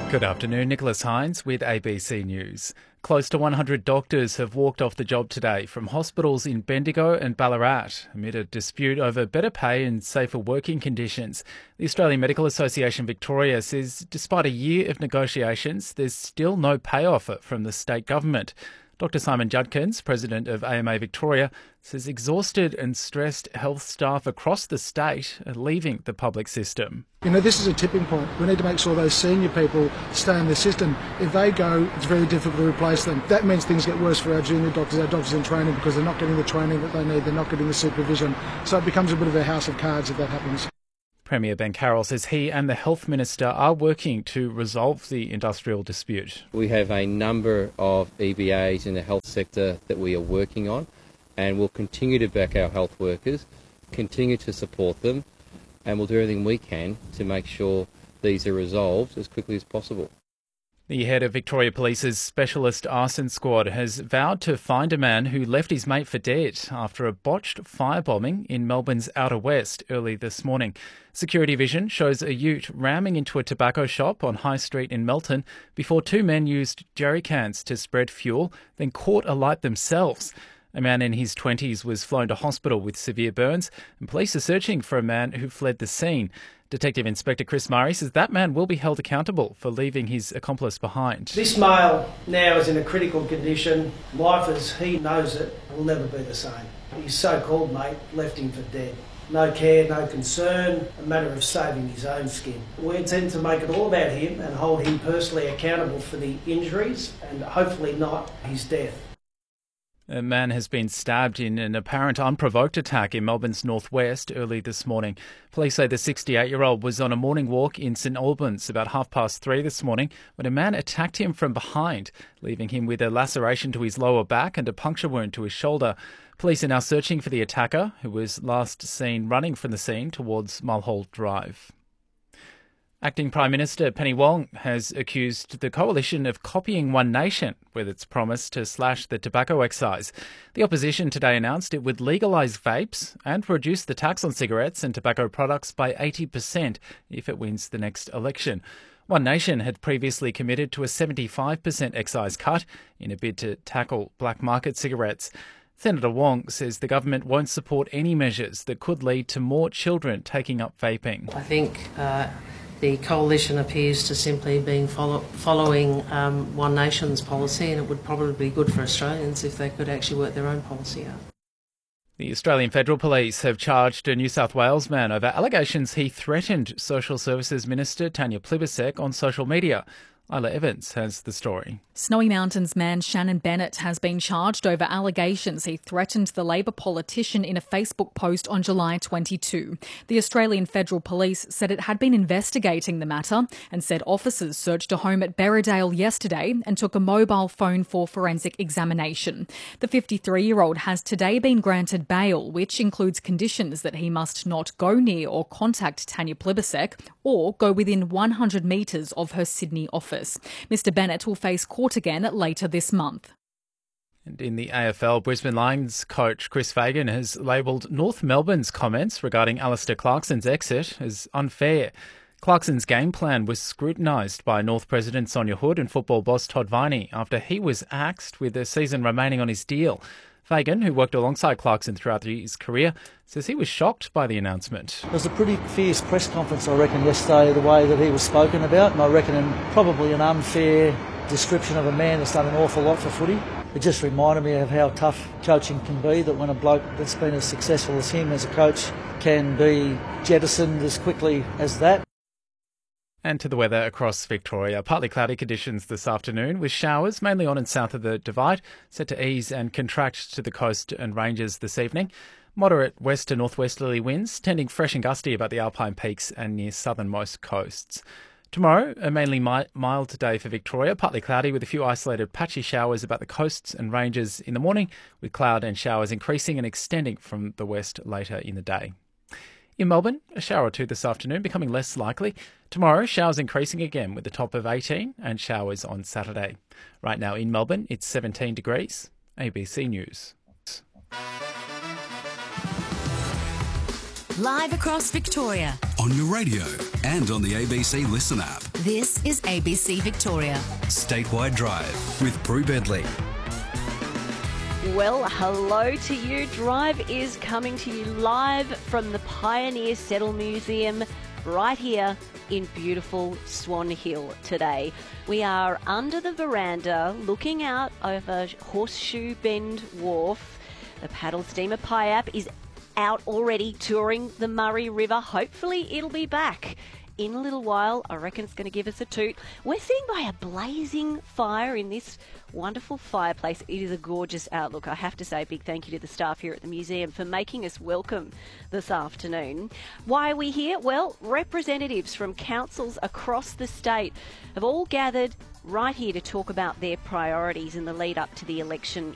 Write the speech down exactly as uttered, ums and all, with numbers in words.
Good afternoon, Nicholas Hines with A B C News. Close to one hundred doctors have walked off the job today from hospitals in Bendigo and Ballarat amid a dispute over better pay and safer working conditions. The Australian Medical Association Victoria says despite a year of negotiations, there's still no pay offer from the state government. Doctor Simon Judkins, president of A M A Victoria, says exhausted and stressed health staff across the state are leaving the public system. You know, this is a tipping point. We need to make sure those senior people stay in the system. If they go, it's very difficult to replace them. That means things get worse for our junior doctors, our doctors in training, because they're not getting the training that they need, they're not getting the supervision. So it becomes a bit of a house of cards if that happens. Premier Ben Carroll says he and the Health Minister are working to resolve the industrial dispute. We have a number of E B As in the health sector that we are working on, and we'll continue to back our health workers, continue to support them, and we'll do everything we can to make sure these are resolved as quickly as possible. The head of Victoria Police's Specialist Arson Squad has vowed to find a man who left his mate for dead after a botched firebombing in Melbourne's Outer West early this morning. Security vision shows a ute ramming into a tobacco shop on High Street in Melton before two men used jerry cans to spread fuel, then caught alight themselves. A man in his twenties was flown to hospital with severe burns, and police are searching for a man who fled the scene. Detective Inspector Chris Murray says that man will be held accountable for leaving his accomplice behind. This male now is in a critical condition. Life as he knows it will never be the same. His so-called mate left him for dead. No care, no concern, a matter of saving his own skin. We intend to make it all about him and hold him personally accountable for the injuries and hopefully not his death. A man has been stabbed in an apparent unprovoked attack in Melbourne's northwest early this morning. Police say the sixty-eight-year-old was on a morning walk in St Albans about half past three this morning when a man attacked him from behind, leaving him with a laceration to his lower back and a puncture wound to his shoulder. Police are now searching for the attacker, who was last seen running from the scene towards Mulhall Drive. Acting Prime Minister Penny Wong has accused the coalition of copying One Nation with its promise to slash the tobacco excise. The opposition today announced it would legalise vapes and reduce the tax on cigarettes and tobacco products by eighty percent if it wins the next election. One Nation had previously committed to a seventy-five percent excise cut in a bid to tackle black market cigarettes. Senator Wong says the government won't support any measures that could lead to more children taking up vaping. I think uh, the coalition appears to simply be follow- following um, One Nation's policy, and it would probably be good for Australians if they could actually work their own policy out. The Australian Federal Police have charged a New South Wales man over allegations he threatened Social Services Minister Tanya Plibersek on social media. Isla Evans has the story. Snowy Mountains man Shannon Bennett has been charged over allegations he threatened the Labor politician in a Facebook post on July twenty-second. The Australian Federal Police said it had been investigating the matter and said officers searched a home at Berriedale yesterday and took a mobile phone for forensic examination. The fifty-three-year-old has today been granted bail, which includes conditions that he must not go near or contact Tanya Plibersek or go within one hundred metres of her Sydney office. Mister Bennett will face court again later this month. And in the A F L, Brisbane Lions coach Chris Fagan has labelled North Melbourne's comments regarding Alistair Clarkson's exit as unfair. Clarkson's game plan was scrutinised by North President Sonia Hood and football boss Todd Viney after he was axed with a season remaining on his deal. Fagan, who worked alongside Clarkson throughout his career, says he was shocked by the announcement. It was a pretty fierce press conference, I reckon, yesterday, the way that he was spoken about, and I reckon in probably an unfair description of a man that's done an awful lot for footy. It just reminded me of how tough coaching can be, that when a bloke that's been as successful as him as a coach can be jettisoned as quickly as that. And to the weather across Victoria. Partly cloudy conditions this afternoon with showers mainly on and south of the Divide, set to ease and contract to the coast and ranges this evening. Moderate west to northwesterly winds, tending fresh and gusty about the Alpine peaks and near southernmost coasts. Tomorrow, a mainly mi- mild day for Victoria, partly cloudy with a few isolated patchy showers about the coasts and ranges in the morning, with cloud and showers increasing and extending from the west later in the day. In Melbourne, a shower or two this afternoon, becoming less likely. Tomorrow, showers increasing again with a top of eighteen and showers on Saturday. Right now in Melbourne, it's seventeen degrees. A B C News. live across Victoria. On your radio and on the A B C Listen app. This is A B C Victoria. Statewide Drive with Prue Bedley. Well, hello to you. Drive is coming to you live from the Pioneer Settle Museum right here in beautiful Swan Hill today. We are under the veranda looking out over Horseshoe Bend Wharf. The paddle steamer Piap is out already touring the Murray River. Hopefully it'll be back in a little while. I reckon it's going to give us a toot. We're sitting by a blazing fire in this wonderful fireplace. It is a gorgeous outlook. I have to say a big thank you to the staff here at the museum for making us welcome this afternoon. Why are we here? Well, representatives from councils across the state have all gathered right here to talk about their priorities in the lead up to the election